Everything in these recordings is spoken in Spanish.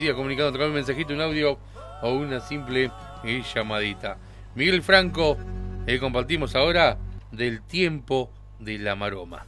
Comunicando a través de un mensajito, un audio o una simple llamadita. Miguel Franco, compartimos ahora del tiempo de la maroma.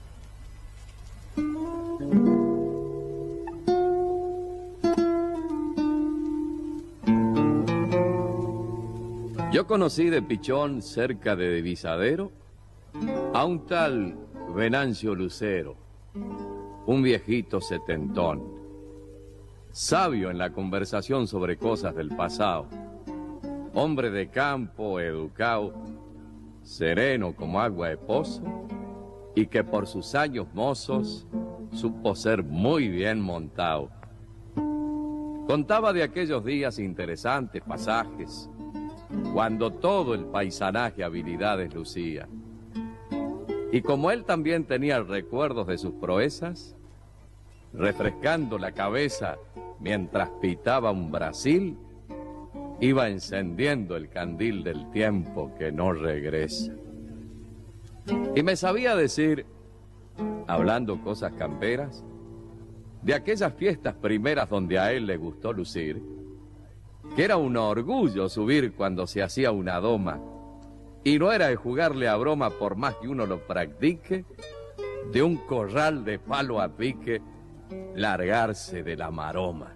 Yo conocí de pichón cerca de Divisadero a un tal Venancio Lucero, un viejito setentón, sabio en la conversación sobre cosas del pasado, hombre de campo, educado, sereno como agua de pozo, y que por sus años mozos supo ser muy bien montado. Contaba de aquellos días interesantes, pasajes, cuando todo el paisanaje habilidades lucía. Y como él también tenía recuerdos de sus proezas, refrescando la cabeza mientras pitaba un Brasil, iba encendiendo el candil del tiempo que no regresa. Y me sabía decir, hablando cosas camperas, de aquellas fiestas primeras donde a él le gustó lucir, que era un orgullo subir cuando se hacía una doma, y no era de jugarle a broma por más que uno lo practique, de un corral de palo a pique, largarse de la maroma.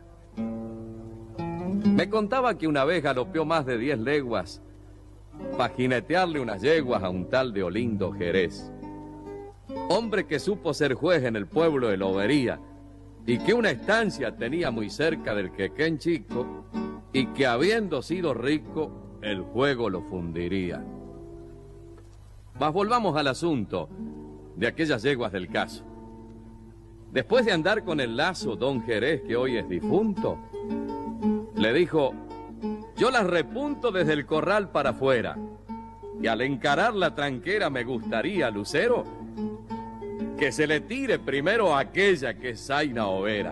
Me contaba que una vez galopeó más de 10 leguas pa' jinetearle unas yeguas a un tal de Olindo Jerez, hombre que supo ser juez en el pueblo de Lobería y que una estancia tenía muy cerca del Quequén Chico y que habiendo sido rico el juego lo fundiría. Mas volvamos al asunto de aquellas yeguas del caso. Después de andar con el lazo don Jerez, que hoy es difunto, le dijo: yo las repunto desde el corral para afuera, y al encarar la tranquera me gustaría, Lucero, que se le tire primero a aquella que es zaina overa.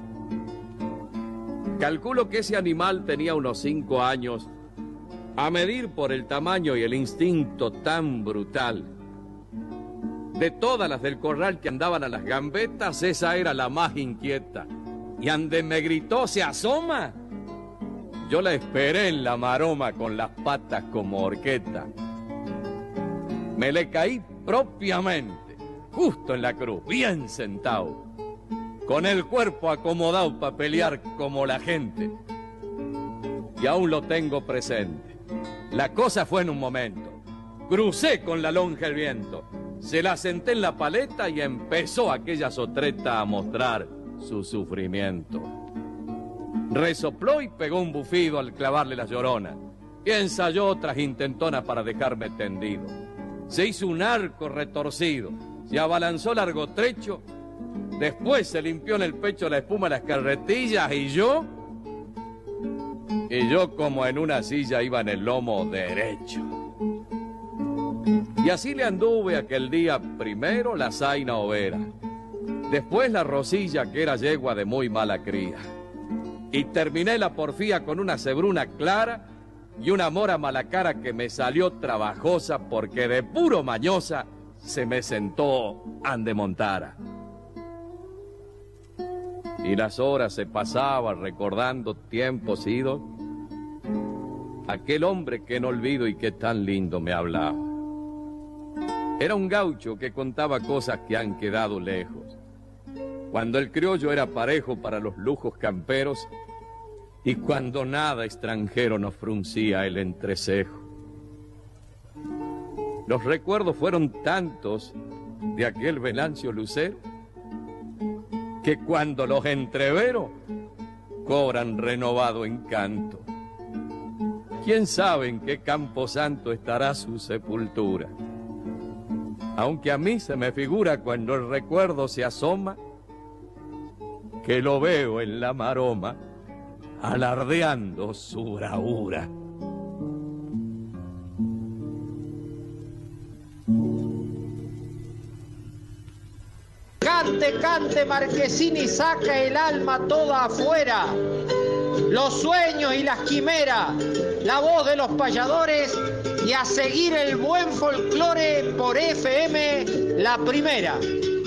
Calculo que ese animal tenía unos 5 años, a medir por el tamaño y el instinto tan brutal. De todas las del corral que andaban a las gambetas, esa era la más inquieta. Y ande me gritó: ¿se asoma? Yo la esperé en la maroma con las patas como horqueta. Me le caí propiamente, justo en la cruz, bien sentado, con el cuerpo acomodado para pelear como la gente. Y aún lo tengo presente. La cosa fue en un momento. Crucé con la lonja el viento, se la senté en la paleta y empezó aquella sotreta a mostrar su sufrimiento. Resopló y pegó un bufido al clavarle la llorona, y ensayó otras intentonas para dejarme tendido. Se hizo un arco retorcido, se abalanzó largo trecho, después se limpió en el pecho la espuma de las carretillas y yo como en una silla iba en el lomo derecho. Y así le anduve aquel día, primero la zaina overa, después la rosilla, que era yegua de muy mala cría, y terminé la porfía con una cebruna clara y una mora mala cara que me salió trabajosa porque de puro mañosa se me sentó ande montara. Y las horas se pasaban recordando tiempos idos, aquel hombre que no olvido y que tan lindo me hablaba. Era un gaucho que contaba cosas que han quedado lejos, cuando el criollo era parejo para los lujos camperos y cuando nada extranjero nos fruncía el entrecejo. Los recuerdos fueron tantos de aquel Venancio Lucero que cuando los entrevero cobran renovado encanto. ¿Quién sabe en qué camposanto estará su sepultura? Aunque a mí se me figura cuando el recuerdo se asoma que lo veo en la maroma alardeando su bravura. Cante, cante, Marquesini, saca el alma toda afuera. Los sueños y las quimeras, la voz de los payadores y a seguir el buen folclore por FM La Primera.